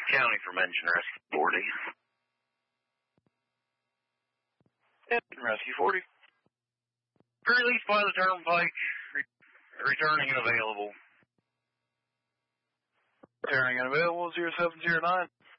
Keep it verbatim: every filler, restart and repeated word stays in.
County from Engine Rescue forty. Engine Rescue forty. Released by the Turnpike. Re- returning and available. Returning and available, zero seven zero nine.